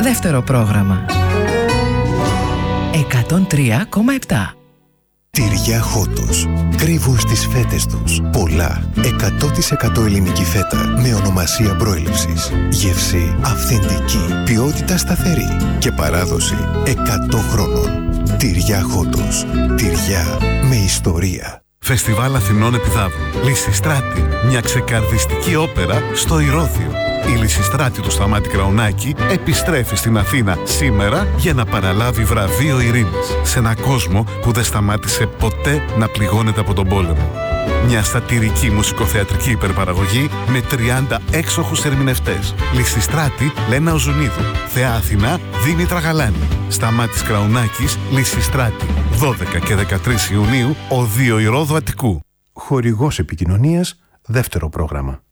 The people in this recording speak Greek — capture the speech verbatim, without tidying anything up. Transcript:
δεύτερο πρόγραμμα. εκατόν τρία κόμμα επτά. Τυριά Χότος. Κρύβουν στις φέτες τους πολλά εκατό τοις εκατό ελληνική φέτα με ονομασία προέλευσης. Γεύση αυθεντική, ποιότητα σταθερή και παράδοση εκατό χρόνων. Τυριά Χότος. Τυριά με ιστορία. Φεστιβάλ Αθηνών Επιδαύρου. Λυσιστράτη. Μια ξεκαρδιστική όπερα στο Ηρώδειο. Η Λυσιστράτη του Σταμάτη Κραουνάκη επιστρέφει στην Αθήνα σήμερα για να παραλάβει βραβείο ειρήνης σε έναν κόσμο που δεν σταμάτησε ποτέ να πληγώνεται από τον πόλεμο. Μια σατιρική μουσικοθεατρική υπερπαραγωγή με τριάντα έξοχους ερμηνευτές. Λυσιστράτη Λένα Οζουνίδου. Θεά Αθηνά Δήμητρα Γαλάνη. Σταμάτης Κραουνάκης Λυσιστράτη. δώδεκα και δεκατρείς Ιουνίου Οδείο Ηρώδου Αττικού. Χορηγός επικοινωνίας, δεύτερο πρόγραμμα.